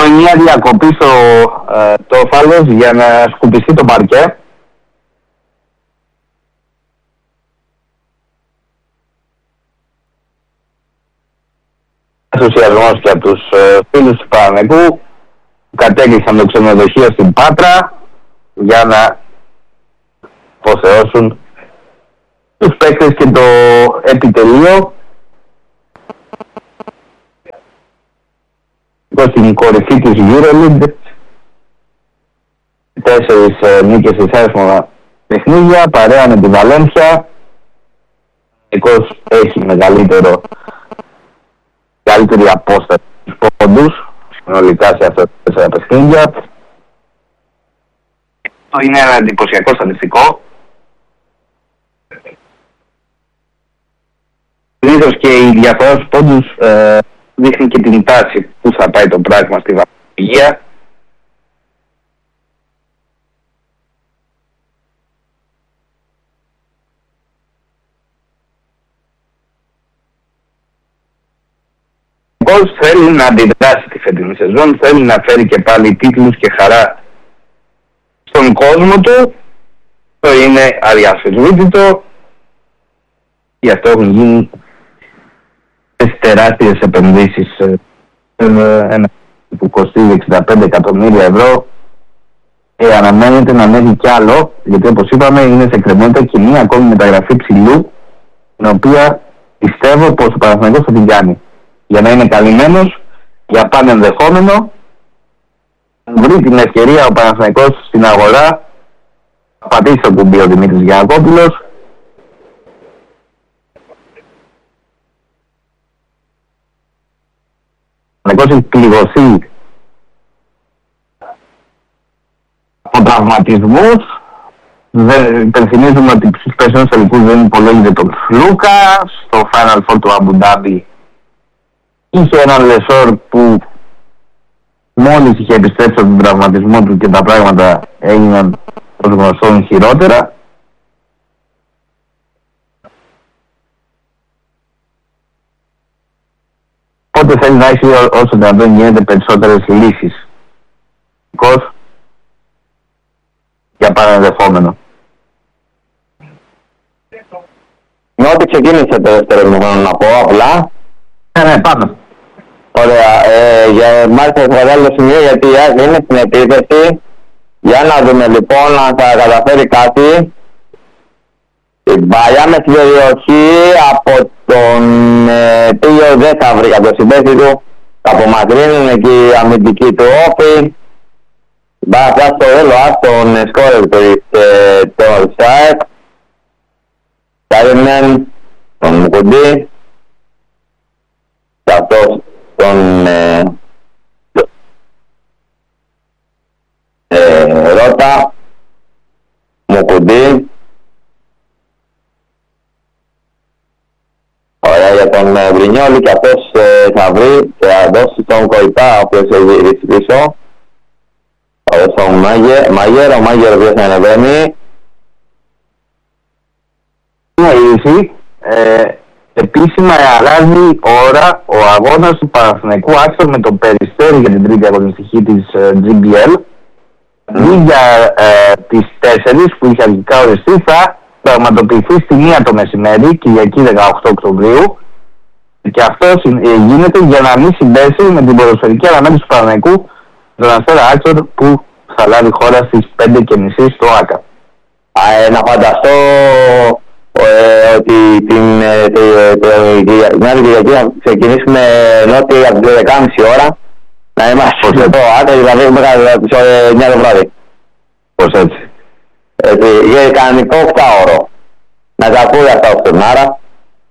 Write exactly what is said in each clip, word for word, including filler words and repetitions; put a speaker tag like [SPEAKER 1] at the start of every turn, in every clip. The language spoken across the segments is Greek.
[SPEAKER 1] κάνει μια διακοπή στο ε, το Όφαλος για να σκουπιστεί το παρκέ. Ενθουσιασμός και από τους ε, φίλους του Παναθηναϊκού που κατέληξαν το ξενοδοχείο στην Πάτρα για να αποθεώσουν τους παίκτες και το επιτελείο στην κορυφή της EuroLeague. Τέσσερις ε, νίκες σε αριθμό παιχνίδια παρέα με τη Βαλένθια. Εκώς έχει μεγαλύτερο καλύτερη απόσταση στους πόντους συνολικά σε αυτά τα τέσσερα παιχνίδια. Αυτό είναι ένα εντυπωσιακό στατιστικό. Συνήθως και η διαφορά στους πόντους ε, δείχνει και την τάση που θα πάει το πράγμα στη βαθμολογία. Ο Παναθηναϊκός θέλει να αντιδράσει τη φετινή σεζόν, θέλει να φέρει και πάλι τίτλους και χαρά στον κόσμο του. Το είναι αδιαφεσβήτητο. Γι' αυτό έχουν γίνει τεράστιες επενδύσεις. Ένα που κοστίζει εξήντα πέντε εκατομμύρια ευρώ. Ε, αναμένεται να ανέβει κι άλλο, γιατί όπως είπαμε είναι σε κρεμότητα και μία ακόμη μεταγραφή ψηλού, την οποία πιστεύω πως ο Παναθηναϊκός θα την κάνει. Για να είναι καλυμμένος, για πάνε ενδεχόμενο, βρει την ευκαιρία ο Παναθηναϊκός στην αγορά, θα πατήσει το κουμπί ο Δημήτρης Γιαννακόπουλος. Ο Παναθηναϊκός έχει πληγωθεί από τραυματισμούς. Υπενθυμίζουμε ότι στους περσινούς τελικούς δεν υπολόγιζε τον Φλούκα. Στο Final Four του Αμπου Ντάμπι είχε έναν Λεσόρ που μόλις είχε επιστρέψει από τον τραυματισμό του και τα πράγματα έγιναν ως γνωστόν χειρότερα. Οπότε θέλει να έχει όσο δυνατόν γίνεται περισσότερες λύσεις για παραδεχόμενο.
[SPEAKER 2] Με ό,τι ξεκίνησε το δεύτερο μήχρονο να πω απλά.
[SPEAKER 1] Ναι, ναι, πάμε.
[SPEAKER 2] Ωραία. Ε, για μάλιστα στο κατάλληλο σημείο γιατί η ΑΕΚ είναι στην επίθεση. Για να δούμε λοιπόν αν θα καταφέρει κάτι. Την παλιά με στην περιοχή από τον ε, Τίγιο δεν θα βρει κάποιο συμπέκτη του. Θα απομακρύνουν εκεί η αμυντική του όφη. Μπα απλά στο έλο τον σκόρερ του τον ΣΑΕΚ. Κάριμεν, τον Μουκουντή. Και αυτός τον ε, ε, Ρώτα, Μουκουντή. Ωραία για τον ε, Βρινιόλη και αυτός ε, θα βρει και θα δώσει τον Κοϊτά ο οποίος έχει γυρίσει πίσω. Θα δώσει τον Μάγερ, Μάγερ, ο Μάγερ ο οποίος ανεβαίνει.
[SPEAKER 1] Μια είδηση. Ε, επίσημα αλλάζει ώρα ο αγώνας του Παναθηναϊκού Άξορ με το Περιστέρι για την τρίτη αγωνιστική της ε, τζι μπι ελ. Mm. Για ε, τις τέσσερις που είχε αρχικά οριστεί θα πραγματοποιηθεί στη μία το μεσημέρι, Κυριακή δεκαοκτώ Οκτωβρίου, και αυτό γίνεται για να μην συμπέσει με την ποδοσφαιρική αναμέτρηση του Παναθηναϊκού τον Αστέρα Άξορ που θα λάβει χώρα στις πέντε και μισή στο ΆΚΑ.
[SPEAKER 2] Ε, να φανταστώ ε, ότι την άλλη Κυριακή να ξεκινήσουμε νότια από τις δέκα και μισή ώρα να είμαστε στο ΆΚΑ, δηλαδή μέχρι τις εννιά το βράδυ.
[SPEAKER 1] Πώς έτσι.
[SPEAKER 2] Έτσι, για κανονικό οκτάωρο. Να τα ακούει αυτά ο Στουρνάρα.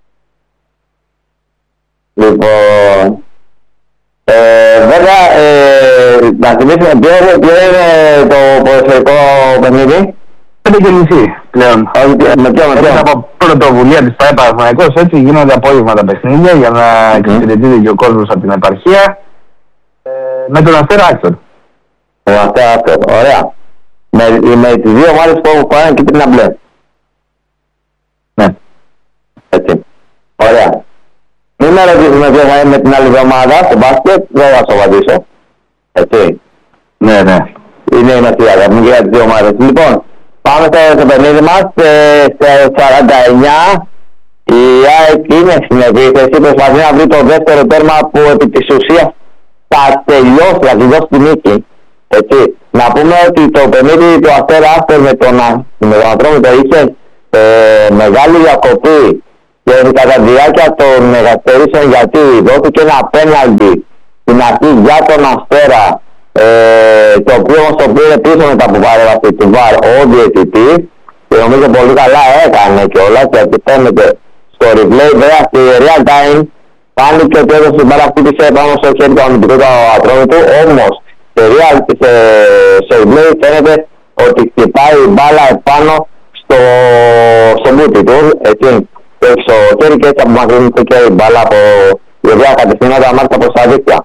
[SPEAKER 2] Λοιπόν, ε, βέβαια, ε, να θυμίσουμε ποιο, ποιο είναι το ποδοσφαιρικό παιχνίδι.
[SPEAKER 1] Πέντε και μισή πλέον.
[SPEAKER 2] Όχι, με ποιο, με ποιο.
[SPEAKER 1] Από πρωτοβουλία της ΠΑΕ Παναθηναϊκός, έτσι γίνονται απόγευμα τα παιχνίδια για να mm. εξυπηρετείται και ο κόσμος από την επαρχία. Ε, με τον Αστέρα Άξορ.
[SPEAKER 2] Με τον Αστέρα Άξορ, ωραία. Με, με τις δύο ομάδες που έχουν πάρει και πριν να μπλε.
[SPEAKER 1] Ναι.
[SPEAKER 2] Έτσι. Ωραία. Μην με ρωτήσουμε ποιο θα είναι με την άλλη εβδομάδα στο μπάσκετ, δεν θα σου απαντήσω. Έτσι.
[SPEAKER 1] Ναι, ναι.
[SPEAKER 2] Είναι η μεσία μου για τις δύο ομάδες. Λοιπόν, πάμε στο παιχνίδι μας. Σε σαράντα εννιά η ΑΕΚ είναι στην επίθεση. Προσπαθεί να βρει το δεύτερο τέρμα που επί της ουσίας θα τελειώσει, θα τη δώσει τη νίκη. Έτσι. Να πούμε ότι το παιχνίδι του Αστέρα Άστερ με τον, με τον Ατρόμητο είχε ε, μεγάλη διακοπή και κατά τη διάρκεια των μεγαστερήσεων, γιατί δόθηκε ένα πέναλτι στην αρχή για τον Αστέρα, ε, το οποίο όμως το πήρε πίσω μετά από παρέμβαση του ΒΑΡ ο διαιτητής και νομίζω πολύ καλά έκανε κιόλας, γιατί φαίνεται στο replay, βέβαια στη real time φάνηκε ότι έδωσε την μπάλα, χτύπησε πάνω στο χέρι του αμυντικού του Ατρόμητου, όμως σε real, σε, σε replay φαίνεται ότι χτυπάει η μπάλα επάνω στο, στο μπούτι του, έτσι, στο χέρι, και έτσι απομακρύνεται και η μπάλα από η οποία κατευθύνονταν μάλιστα προς τα δίκτυα.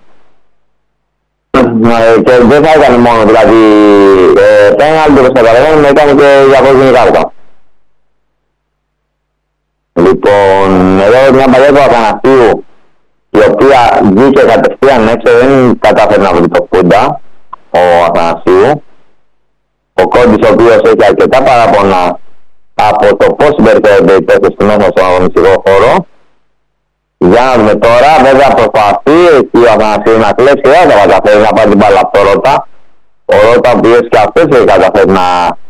[SPEAKER 2] Και δεν θα ήταν μόνο, δηλαδή πέναλτι προς τα παρέμβαση, ήταν και για κόκκινη κάρτα. Λοιπόν, εδώ μια παλιά του Αθανασίου, η οποία βγήκε κατευθείαν έξω, δεν κατάφερε να βρει το Κούντα, ο Αθανασίου. Ο Κόντης, ο οποίος έχει αρκετά παράπονα από το πώς συμπεριφέρονται οι παίκτες του μέσα στον αγωνιστικό χώρο. Για να δούμε τώρα, βέβαια προσπαθεί εκεί ο Αθανασίου να κλέψει, δεν θα καταφέρει να πάρει την μπάλα από το Ρώτα. Ο Ρώτα, ο οποίος και αυτός έχει καταφέρει να,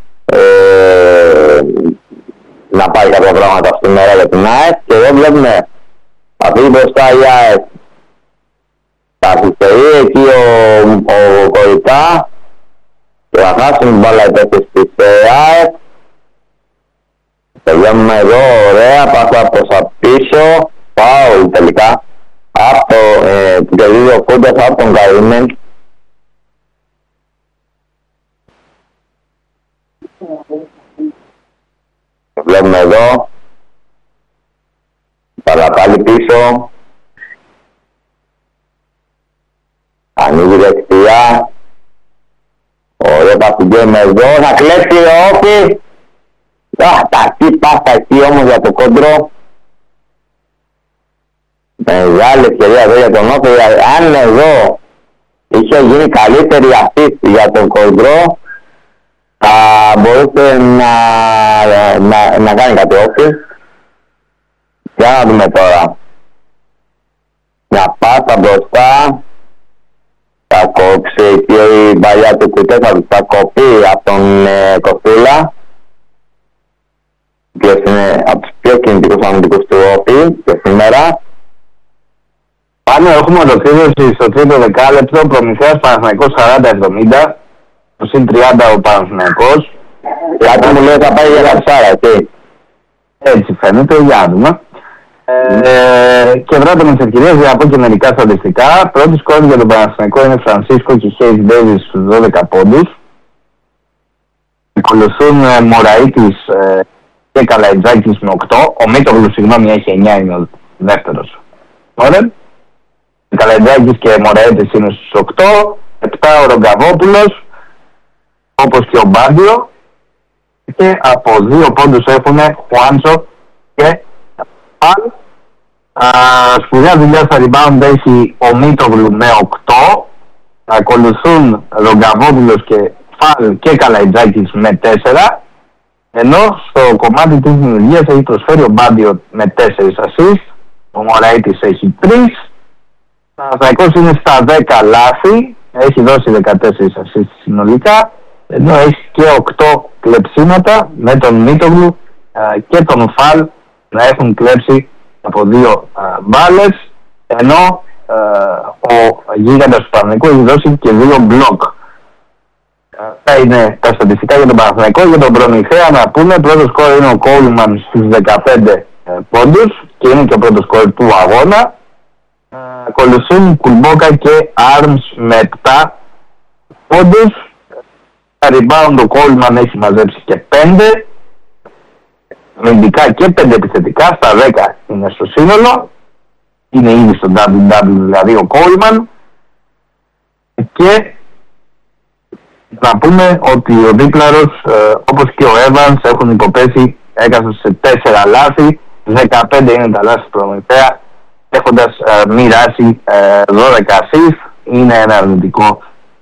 [SPEAKER 2] ε, να πάρει κάποια πράγματα στην μέρα για την ΑΕΚ. Και εδώ βλέπουμε αυτή μπροστά η ΑΕΚ. Θα αριστερεί εκεί ο, ο Κοριτά και θα χάσουν την μπάλα οι παίκτες της ΑΕΚ. Τελειώνουμε εδώ, ωραία, πάσα προς τα πίσω. Πάω τελικά από το ε, που κερδίζει ο Κούντας από τον Καΐμεν. Βλέπουμε εδώ, παραπάλι πίσω, ανοίγει δεξιά, ωραία παστιγκέμε εδώ, θα κλέψει ο Όφη. Α, τα τι πάστα εκεί όμως για το κόντρο. Μεγάλη ευκαιρία εδώ για τον Όφη. Αν εδώ είχε γίνει καλύτερη αυτή για τον κόντρο, θα μπορούσε να, να, να κάνει κάτι Όφη. Για να δούμε τώρα. Μια πάσα μπροστά. Θα κόψει και η παλιά του Κουτέ, θα κοπεί από τον ε, Κοφίλα. Και είναι από τους πιο κινητικούς αμυντικούς του Όφη και σήμερα.
[SPEAKER 1] Πάνω έχουμε ολοκλήρωση στο τρίτο δεκάλεπτο, Προμηθέας Παναθηναϊκός σαράντα εβδομήντα, το συν τριάντα ο Παναθηναϊκός.
[SPEAKER 2] Γιατί μου λέει θα πάει για καψάρα, έτσι.
[SPEAKER 1] Έτσι φαίνεται, για να δούμε. Ε, και βράτε με τις ευκαιρίες για να πω και μερικά στατιστικά. Πρώτη σκόρη για τον Παναθηναϊκό είναι Φρανσίσκο και Χέις Ντέιβις στους δώδεκα πόντους. Ακολουθούν ε, Μωραΐτης ε, και Καλαϊτζάκης με οκτώ. Ο Μίτογλου, συγγνώμη, έχει εννιά, είναι ο δεύτερος. Ωραία. Καλαϊτζάκης και Μωραΐτης είναι στους οκτώ. επτά ο Ρογκαβόπουλος, όπως και ο Μπάντιο. Και από δύο πόντους έχουν Χουάντσο και Παν. Σπουδαία δουλειά στα rebound έχει ο Μίτογλου με οκτώ. Ακολουθούν Ρογκαβόπουλος και Φαλ και Καλαϊτζάκης με τέσσερα. Ενώ στο κομμάτι της δημιουργίας έχει προσφέρει ο Μπάντιο με τέσσερα assist. Ο Μωραΐτης έχει τρία. Ο Παναθηναϊκός είναι στα δέκα λάθη. Έχει δώσει δεκατέσσερα assist συνολικά. Ενώ έχει και οκτώ κλεψίματα με τον Μίτογλου και τον Φαλ να έχουν κλέψει από δύο μπάλες. Ενώ α, ο γίγαντας του Παναθηναϊκού έχει δώσει και δύο μπλοκ. Αυτά είναι τα στατιστικά για τον Παναθηναϊκό. Για τον Προμηθέα να πούμε, πρώτο σκόρ είναι ο Κόλμαν στους δεκαπέντε ε, πόντους και είναι και ο πρώτος σκόρ του αγώνα. Ε, ακολουθούν Κουλμπόκα και Άρμς με επτά πόντους. Τα rebound ο Κόλμαν έχει μαζέψει και πέντε. Αμυντικά και πέντε επιθετικά, στα δέκα είναι στο σύνολο. Είναι ήδη στο ντάμπλιου ντάμπλιου δηλαδή ο Κόλμαν. Και να πούμε ότι ο Δίπλαρος ε, όπως και ο Evans έχουν υποπέσει έκασαν σε τέσσερα λάθη, δεκαπέντε είναι τα λάθη του Προμηθέα, έχοντας ε, μοιράσει ε, δώδεκα assist. Είναι ένα αρνητικό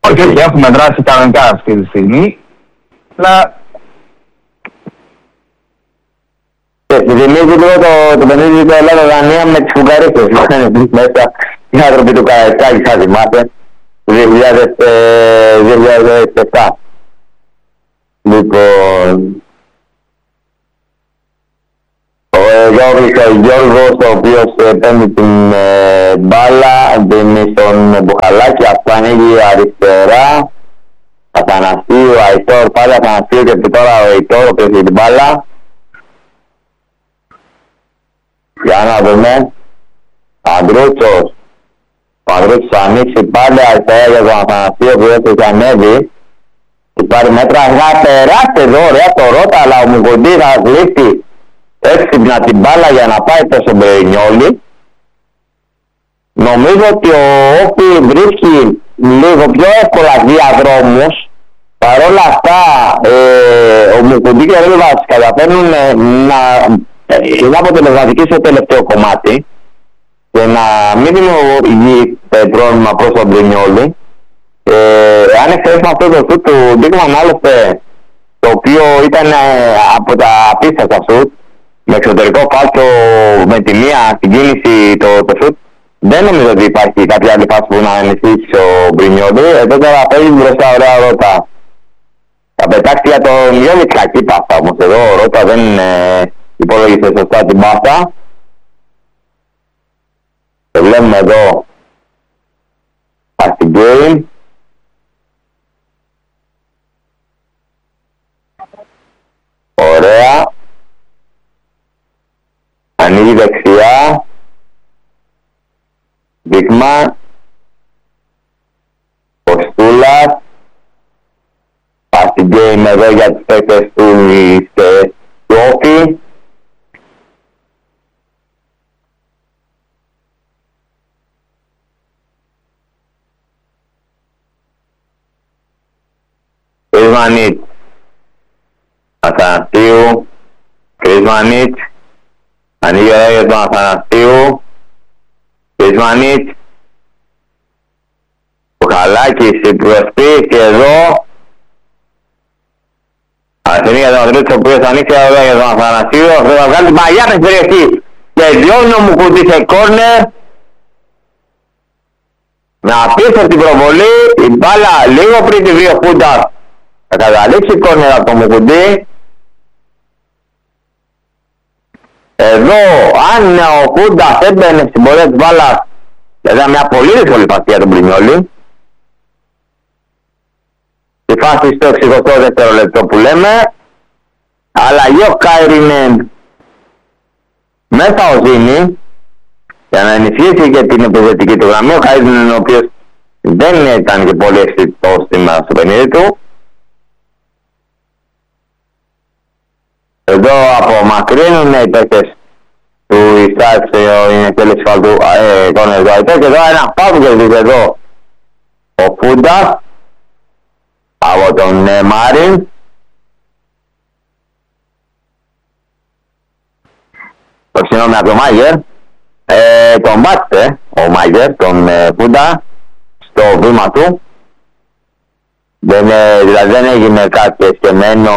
[SPEAKER 1] Όχι, όχι, έχουμε δράσει κανονικά αυτή τη στιγμή. Αλλά
[SPEAKER 2] θυμίζει λίγο το, το παιχνίδι του Ελλάδα-Δανία με τις Ουγγαρίτες. Μέσα οι άνθρωποι του Καραϊσκάκη, θα θυμάται, δύο χιλιάδες επτά. Λοιπόν, ο Γιώργος ο Γιώργος, ο οποίος παίρνει την ε, μπάλα, δίνει στον Μπουχαλάκη, αυτό ανοίγει αριστερά. Αθανασίου, Αϊτόρ, πάλι Αθανασίου και τώρα ο Αϊτόρ, ο οποίος έχει την μπάλα. Για να δούμε. Ανδρούτσος. Ο Ανδρούτσος θα ανοίξει πάλι αριστερά για τον Αθανασίου, ο οποίος έχει ανέβει. Και πάρει μέτρα αργά, περάστε εδώ, ωραία το Ρώτα, αλλά ο Μουκουντή θα γλύφει έξυπνα την μπάλα για να πάει προς τον Μπρινιόλι. Νομίζω ότι ο Όφη βρίσκει λίγο πιο εύκολα διαδρόμους. Παρ' όλα αυτά, ε, ο Μουκουντή και ο Ρίλβας καταφέρνουν ε, να ε, είναι αποτελεσματικοί στο τελευταίο κομμάτι και να μην δημιουργεί πρόβλημα προς τον Μπρινιόλι. Ε, αν εξαιρέσουμε αυτό το σουτ του Ντίκμαν, άλλωστε, το οποίο ήταν ε, από τα απίστευτα σουτ, με εξωτερικό φάλτσο, με τη μία συγκίνηση το, το σουτ, δεν νομίζω ότι υπάρχει κάποια άλλη φάση που να ενισχύσει ο Μπρινιόλι. Εδώ τώρα παίζει μπροστά ωραία Ρώτα. Θα πετάξει για τον Γιώργη κακή πάστα όμως. Εδώ ο Ρώτα δεν ε, υπολογίσε σωστά την πάστα. Το βλέπουμε εδώ στην game. Ωραία. Ανοίγει δεξιά. Δείγμα. Ποστούλας. Passing game εδώ για τους παίκτες του Όφη. Κρίσμανιτς. Αθανασίου. Κρίσμανιτς. Ανοίγει εδώ για τον Αθανασίου. Κρίσμανιτς. Ο Χαλάκης η προσπίση εδώ. Αθηνή για τον Ανδρούτσο, ο οποίος ανοίξει εδώ για τον Αθανασίου. Αυτό θα βγάλει την παγιά στην περιοχή. Και διώνει ο Μουκουντή σε κόρνερ. Να πίσω την προβολή. Η μπάλα λίγο πριν τη δύο Φούντα. Θα καταλήξει κόρνερ από τον Μουκουντή. Εδώ, αν ο Φούντας έμπαινε στην πορεία της μπάλας, δηλαδή μια πολύ δύσκολη φάση για τον Μπρινιόλι. Στη φάση στο εξηκοστό δευτερόλεπτο που λέμε, αλλαγή ο Κάιρινεν μέσα ο Ζήνη για να ενισχύσει και την επιθετική του γραμμή. Ο Κάιρινεν, ο οποίος δεν ήταν και πολύ αισθητός σήμερα στο παιχνίδι του. Εδώ απομακρύνουν οι παίκτες του Ιστάξ, είναι εκτέλεση φαλτού κόνερ του Αϊτόρ, και εδώ ένα φάουλ που κερδίζει εδώ ο Φούντας από τον ε, Μάριν. Το συγγνώμη από τον Μάγερ. Ε, τον μπάτσε ο Μάγερ, τον ε, Φούντα, στο βήμα του. Δεν, ε, δηλαδή δεν έγινε κάτι εσκεμμένο.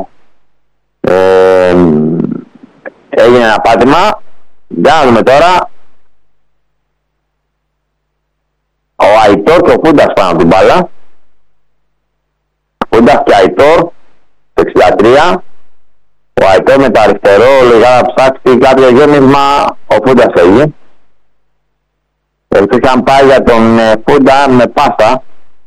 [SPEAKER 2] Ε, έγινε ένα πάτημα. Για να δούμε τώρα. Ο Αϊτόρ και ο Φούντας πάνω από την μπάλα. Φούντας και Αϊτόρ το εξήντα τρία. Ο Αϊτόρ με το αριστερό λιγά να ψάξει κάποιο γέμισμα. Ο Φούντας έγινε. Ελπίσαν πάει για τον Φούντα με πάσα.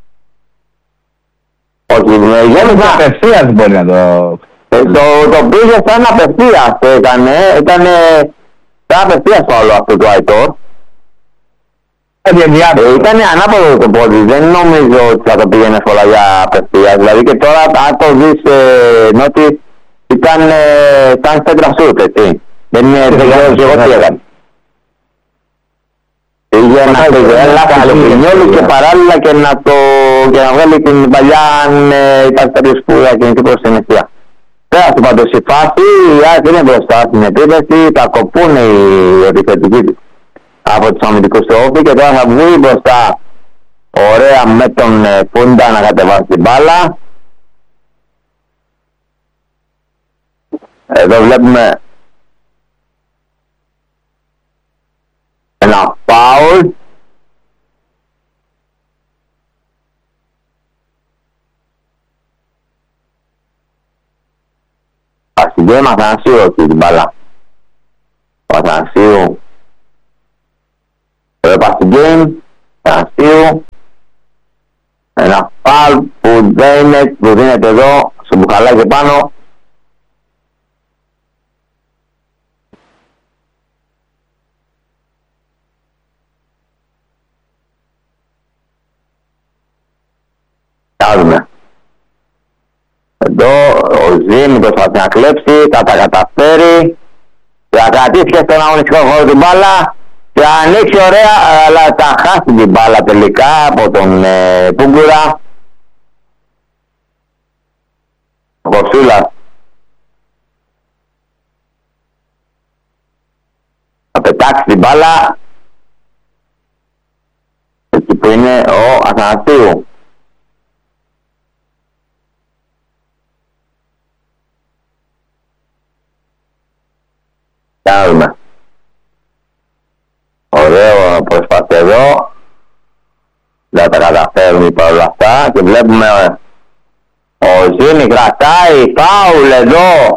[SPEAKER 2] Όχι, με γέμισμα
[SPEAKER 1] απευθείας μπορεί να το...
[SPEAKER 2] Το, το πήγε σαν απευθείας έκανε, ήταν σαν απευθείας το άλλο αυτό το Αϊτόρ. Ε, ήταν ανάποδο το πόδι, δεν νομίζω ότι θα το πήγαινε εύκολα για απευθείας. Δηλαδή και τώρα αν το δεις ε, ενώ ότι ήταν ε, σαν σέντρα σουτ, έτσι. Δεν είναι ξέρω και εγώ τι έκανε. Πήγε να το γελάσει και παράλληλα και να, το, και να βγάλει την παλιά αν ε, υπάρχει κάποιος που θα κινηθεί προς την αιστεία. Πέρασε πάντως η φάση, η Άκη είναι μπροστά στην επίθεση, θα κοπούν οι επιθετικοί από τους αμυντικούς του Όφη και τώρα θα βγει μπροστά ωραία με τον ε, Πούντα να κατεβάσει την μπάλα. Εδώ βλέπουμε ένα φάουλ. Παστιγγέη Μαθανασίου εκεί την μπάλα. Μαθανασίου. Εδώ Παστιγγέη Μαθανασίου. Ένα φάουλ που δεν είναι, που δίνεται εδώ στο μπουκαλάκι πάνω. Κάζουμε. Εδώ ο Ζήμη προσπαθεί να κλέψει, θα τα καταφέρει. Θα κρατήσει και στον αγωνιστικό χώρο την μπάλα. Θα ανοίξει ωραία, αλλά θα χάσει την μπάλα τελικά από τον ε, Πούγκουρα. Ο Κοψούλας. Θα πετάξει την μπάλα. Εκεί που είναι ο Αθανασίου. Κάνουμε. Ωραίο προσπάθεια εδώ. Δεν τα καταφέρνει παρόλα αυτά. Και βλέπουμε ο Ζήνη κρατάει. Φάουλ εδώ.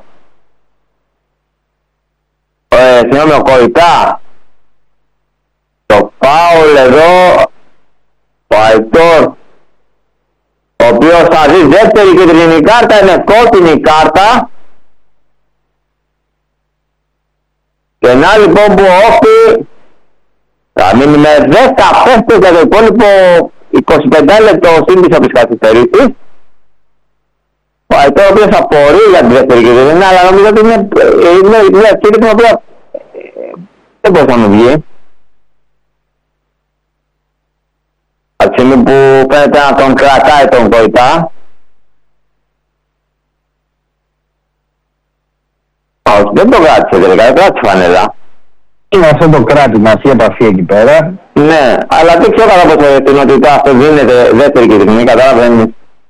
[SPEAKER 2] Ε, συγγνώμη ο Κοριτά. Το φάουλ εδώ. Ο Αϊτόρ. Ο οποίος θα δει δεύτερη κεντρική κάρτα. Είναι κόκκινη κάρτα. Και να λοιπόν που ο Όφη θα μείνει με δέκα παίχτες για το υπόλοιπο είκοσι πέντε λεπτό σύμπτυση από τις καθυστερήσεις. Ο Αϊτόρ ο οποίος απορεί για τη δεύτερη κεντρική, αλλά νομίζω ότι είναι μια ευκαιρία την οποία δεν μπορεί να μου βγει. Από τη στιγμή που φαίνεται να τον κρατάει τον Κοϊτά. Όχι, δεν το κράτησε τελικά, δεν κράτησε φανέλα.
[SPEAKER 1] Είναι αυτό το κράτημα, αυτή η επαφή εκεί πέρα.
[SPEAKER 2] Ναι, αλλά δεν ξέρω κατά πόσο την ότι αυτό δίνεται δεύτερη κεντρική, κατάλαβε.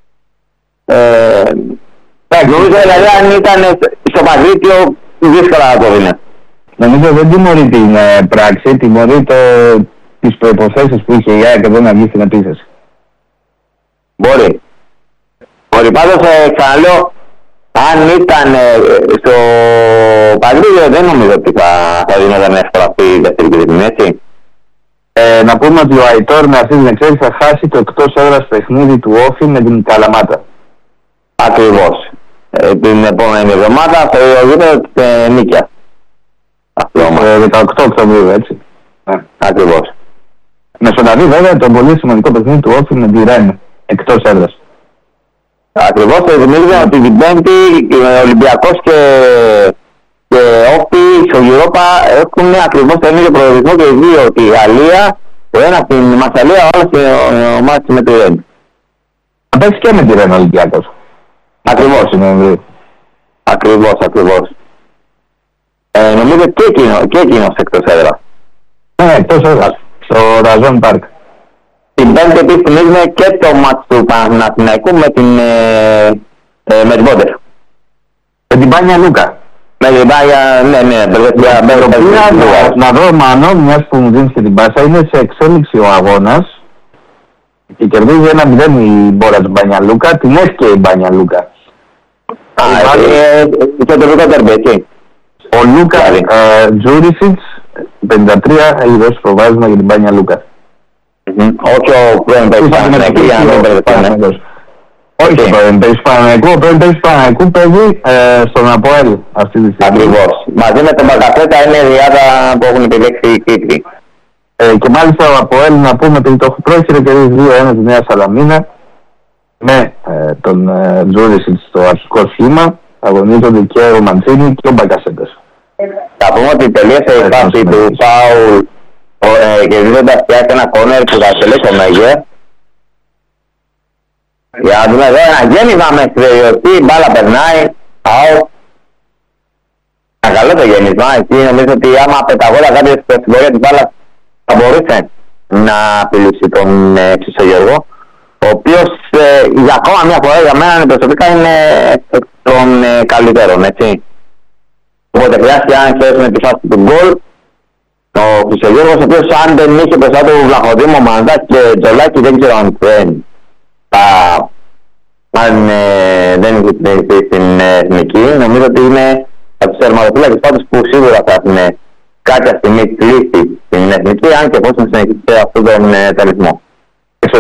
[SPEAKER 2] Ε, νομίζω δηλαδή αν ήταν στο Παγρίτιο δύσκολα να το δίνε.
[SPEAKER 1] Νομίζω δεν τιμωρεί την ε, πράξη, τιμωρεί το, τις προϋποθέσεις που είχε η ΑΕΚ εδώ να βγει στην επίθεση.
[SPEAKER 2] Μπορεί. Μπορεί πάντως ε, ξαναλέω, αν ήταν ε, στο Παγρίτιο δεν νομίζω ότι θα, θα δίνονταν εύκολα αυτή η δεύτερη κεντρική, έτσι.
[SPEAKER 1] Ε, να πούμε ότι ο Αϊτόρ με αυτή την εξέλιξη θα χάσει το εκτός έδρας παιχνίδι του Όφη με την Καλαμάτα.
[SPEAKER 2] Ακριβώς. Ε, την επόμενη εβδομάδα στο γήπεδο της ε, Νίκιας.
[SPEAKER 1] Ε, δεκαοκτώ Οκτωβρίου, έτσι.
[SPEAKER 2] Ε, ακριβώς.
[SPEAKER 1] Μεσολαβεί βέβαια το πολύ σημαντικό παιχνίδι του Όφη με τη Ρεν, εκτός έδρας.
[SPEAKER 2] Ακριβώς, θυμίζουμε ότι την Πέμπτη ο Ολυμπιακός και, και Όφη στο Europa έχουν ακριβώς το ίδιο προορισμό και οι δύο, τη Γαλλία, το ένα στην Μασσαλία, ο άλλος ο μάτς με τη Ρεν.
[SPEAKER 1] Θα παίξει και με τη Ρεν ο Ολυμπιακός.
[SPEAKER 2] Ακριβώς. Ακριβώς, ακριβώς. Ε, νομίζω και εκείνο, και εκείνος εκτός έδρας.
[SPEAKER 1] Ναι, εκτός έδρας, στο Ραζόν Πάρκ.
[SPEAKER 2] Την Πέμπτη επίσης θυμίζουμε και το μάτς του Παναθηναϊκού με την ε, ε, με την Πόντερ.
[SPEAKER 1] Με την Πάνια Λούκα.
[SPEAKER 2] Με την Πάνια, ναι, ναι,
[SPEAKER 1] να, να δω Μάνο, μιας που μου δίνεις και την πάσα, είναι σε εξέλιξη ο αγώνας και κερδίζει ένα μηδέν η μπόρα του Μπάνια Λούκα, την έσκαιε η Μπάνια Λούκα.
[SPEAKER 2] Α, και το Λούκα Τερμπέ, εκεί.
[SPEAKER 1] Ο Λούκα Τζούρισιτς, πενήντα τρία, έχει δώσει προβάδισμα για την Μπάνια Λούκα.
[SPEAKER 2] Όχι ο πρώην παίκτης Παναθηναϊκού, για να μην μπερδευτούμε.
[SPEAKER 1] Όχι ο πρώην παίκτης Παναθηναϊκού, ο πρώην παίκτης Παναθηναϊκού παίζει στον ΑΠΟΕΛ αυτή τη στιγμή.
[SPEAKER 2] Ακριβώς. Μαζί με τον Μπακασέτα είναι η διάδα που έχουν επιλέξει οι Κύπροι.
[SPEAKER 1] Και μάλιστα ο ΑΠΟΕΛ, να πούμε ότι το πρόκειται και δύο ένα τη Νέα Σαλαμίνα με τον Τζούρισιτς στο αρχικό σχήμα. Αγωνίζονται και ο Μαντσίνη και ο Μπακασέτας.
[SPEAKER 2] Θα πούμε ότι τελείωσε η φάση του Πάουλ ε, και δίνοντας πια ένα κόνερ που θα τελέσει ο Μέγερ. Για να δούμε εδώ ένα γέννημα με στη περιοχή, η μπάλα περνάει, out. Ένα καλό το γέννημα, εκεί νομίζω ότι άμα πεταγόταν κάποιος στην πορεία της μπάλας θα μπορούσε να απειλήσει τον ε, Χρυσογέργο, ο οποίος ε, για ακόμα μια φορά για μένα προσωπικά είναι εκ των ε, καλύτερων, έτσι. Οπότε χρειάστηκε αν ξέρουμε τη φάση του γκολ, ο Χρυσογέργος, ο οποίος αν δεν είχε μπροστά του Βλαχοδήμο, Μανδάκη και Τζολάκη, δεν ξέρω αν δεν θα, αν ε, δεν είχε συνεχίσει στην εθνική. Νομίζω ότι είναι από τους τερματοφύλακες πάντως που σίγουρα θα έχουν κάποια στιγμή κλείσει στην εθνική, αν και πώς να συνεχίσει αυτόν τον ε, τερματισμό.